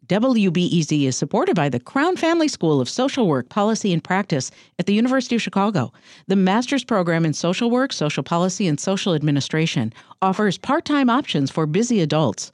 WBEZ is supported by the Crown Family School of Social Work, Policy, and Practice at the University of Chicago. The master's program in social work, social policy, and social administration offers part-time options for busy adults.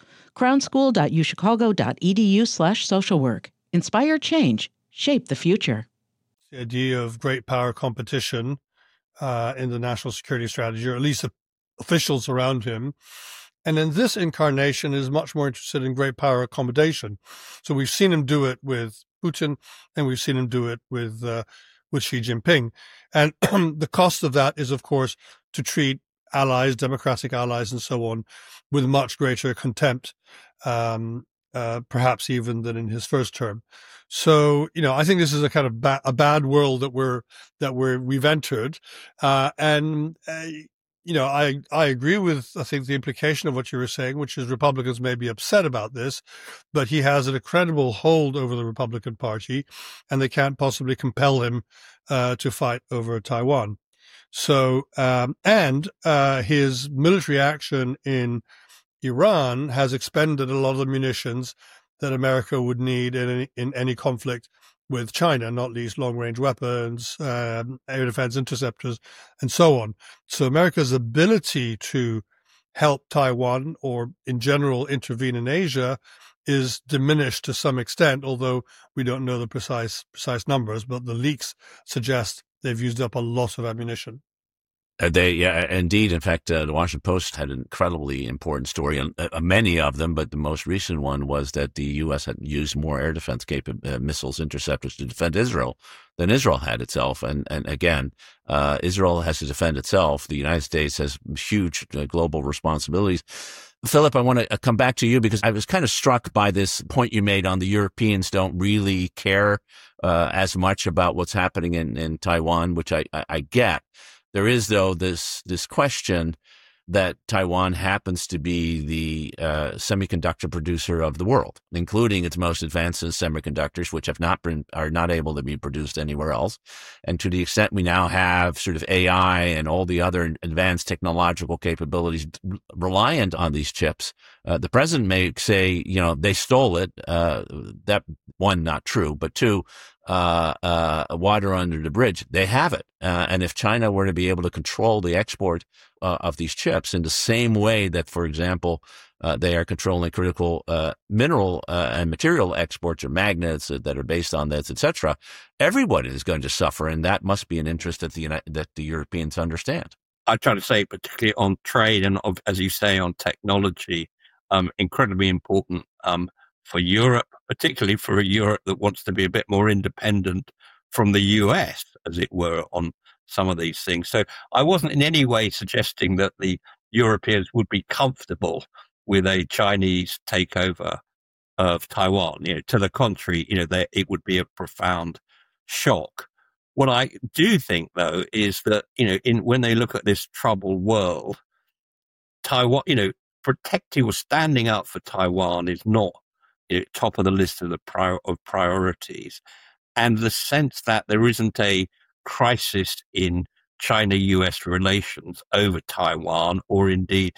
crownschool.uchicago.edu/socialwork. Inspire change. Shape the future. The idea of great power competition in the national security strategy, or at least the officials around him. And then this incarnation is much more interested in great power accommodation. So we've seen him do it with Putin, and we've seen him do it with Xi Jinping. And the cost of that is, of course, to treat allies, democratic allies, and so on, with much greater contempt, perhaps even than in his first term. So, I think this is a kind of a bad world that we've entered, I agree with, I think, the implication of what you were saying, which is Republicans may be upset about this, but he has an incredible hold over the Republican Party, and they can't possibly compel him to fight over Taiwan. So, his military action in Iran has expended a lot of the munitions that America would need in any conflict with China, not least long-range weapons, air defense interceptors, and so on. So America's ability to help Taiwan, or in general intervene in Asia, is diminished to some extent, although we don't know the precise numbers, but the leaks suggest they've used up a lot of ammunition. Indeed. In fact, the Washington Post had an incredibly important story on many of them, but the most recent one was that the U.S. had used more air defense missiles interceptors to defend Israel than Israel had itself. And again, Israel has to defend itself. The United States has huge global responsibilities. Philip, I want to come back to you because I was kind of struck by this point you made on the Europeans don't really care as much about what's happening in Taiwan, which I get. There is, though, this question that Taiwan happens to be the semiconductor producer of the world, including its most advanced semiconductors, which are not able to be produced anywhere else. And to the extent we now have sort of AI and all the other advanced technological capabilities reliant on these chips, the president may say, they stole it. That one, not true, but two, water under the bridge. They have it. And if China were to be able to control the export of these chips in the same way that, for example, they are controlling critical mineral and material exports or magnets that are based on this, etc., everybody is going to suffer, and that must be an interest that the Europeans understand. I try to say, particularly on trade and, as you say, on technology, incredibly important for Europe, particularly for a Europe that wants to be a bit more independent from the US, as it were, on some of these things. So I wasn't in any way suggesting that the Europeans would be comfortable with a Chinese takeover of Taiwan. To the contrary, it would be a profound shock. What I do think, though, is that, when they look at this troubled world, Taiwan, protecting or standing up for Taiwan is not top of the list of priorities. And the sense that there isn't a crisis in China-US relations over Taiwan, or indeed,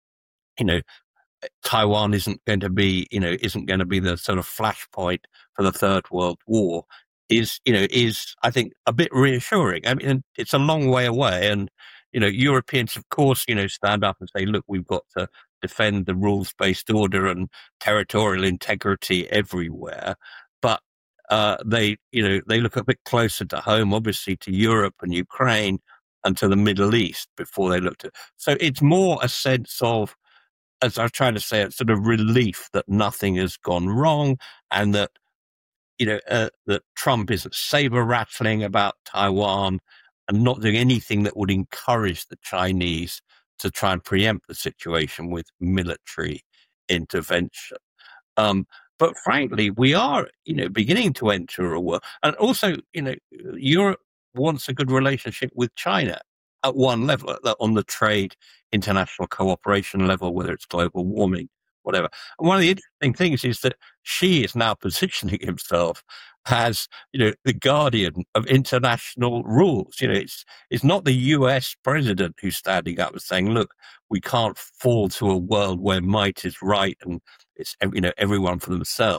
Taiwan isn't going to be the sort of flashpoint for the Third World War, is I think a bit reassuring. I mean, it's a long way away, and Europeans, of course, stand up and say, look, we've got to defend the rules-based order and territorial integrity everywhere. But they look a bit closer to home, obviously, to Europe and Ukraine and to the Middle East before they look to. So it's more a sense of, as I was trying to say, a sort of relief that nothing has gone wrong, and that that Trump isn't saber rattling about Taiwan and not doing anything that would encourage the Chinese to try and preempt the situation with military intervention. But frankly, we are, beginning to enter a world. And also, Europe wants a good relationship with China at one level, on the trade, international cooperation level, whether it's global warming, whatever. And one of the interesting things is that Xi is now positioning himself as, the guardian of international rules. It's not the US president who's standing up and saying, look, we can't fall to a world where might is right and it's, everyone for themselves.